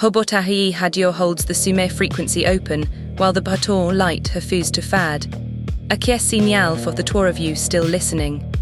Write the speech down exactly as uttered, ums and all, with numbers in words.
Hobotahi Hadio holds the Sume frequency open, while the Baton light refuse to fad. A kies signal for the two of you still listening.